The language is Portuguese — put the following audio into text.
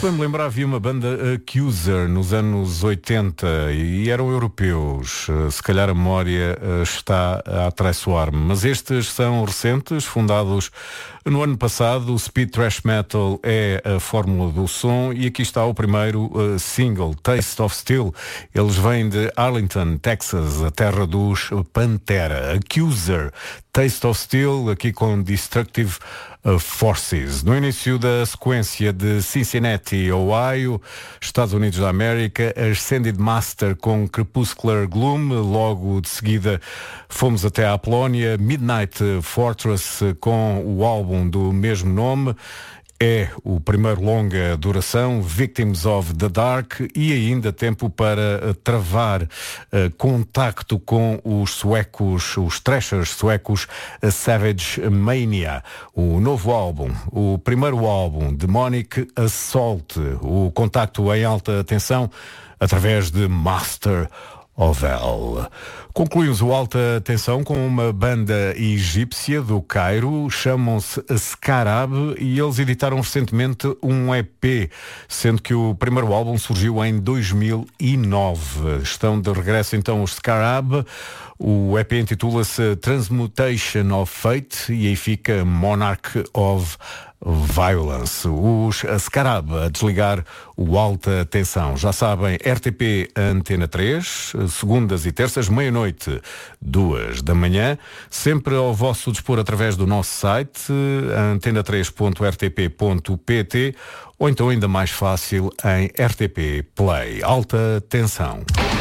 bem me lembro, havia uma banda Accuser nos anos 80 e eram europeus. Se calhar a memória está a atraiçoar-me. Mas estes são recentes, fundados no ano passado. O speed thrash metal é a fórmula do som e aqui está o primeiro single, Taste of Steel. Eles vêm de Arlington, Texas, a terra dos Pantera. Accuser, Taste of Steel, aqui com Destructive Forces. No início da sequência de Cincinnati, Ohio, Estados Unidos da América, Ascended Master com Crepuscular Gloom, logo de seguida fomos até à Polónia, Midnight Fortress com o álbum do mesmo nome. É o primeiro longa duração, Victims of the Dark, e ainda tempo para travar contacto com os suecos, os thrashers suecos Savage Mania. O novo álbum, o primeiro álbum, Demonic Assault. O contacto em alta tensão através de Master of Hell. Concluímos o Alta Tensão com uma banda egípcia do Cairo, chamam-se Scarab e eles editaram recentemente um EP, sendo que o primeiro álbum surgiu em 2009. Estão de regresso então os Scarab. O EP intitula-se Transmutation of Fate e aí fica Monarch of Violence. Os Scarab a desligar o Alta Tensão. Já sabem, RTP Antena 3, segundas e terças, meia-noite, 2 da manhã, sempre ao vosso dispor através do nosso site, antena3.rtp.pt ou então ainda mais fácil em RTP Play. Alta Tensão.